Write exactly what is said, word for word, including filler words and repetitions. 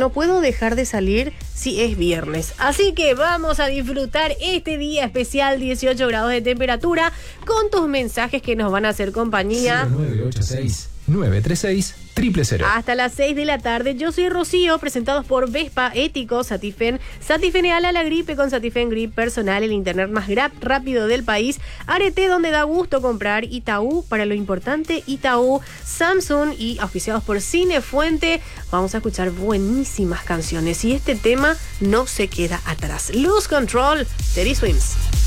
no puedo dejar de salir si es viernes. Así que vamos a disfrutar este día especial, dieciocho grados de temperatura, con tus mensajes que nos van a hacer compañía. cero nueve ocho seis, nueve tres seis, cero cero cero. Hasta las seis de la tarde. Yo soy Rocío, presentados por Vespa, Ético, Satifen, Satifeneal a la gripe con Satifen Grip Personal, el internet más grab rápido del país, Arete, donde da gusto comprar, Itaú, para lo importante Itaú, Samsung y auspiciados por Cinefuente. Vamos a escuchar buenísimas canciones y este tema no se queda atrás. Lose Control, Teddy Swims.